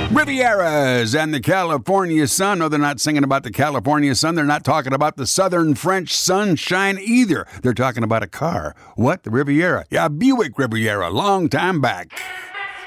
Rivieras and the California sun. No, they're not singing about the California sun. They're not talking about the southern French sunshine either. They're talking about a car. What? The Riviera. Yeah, Buick Riviera, long time back.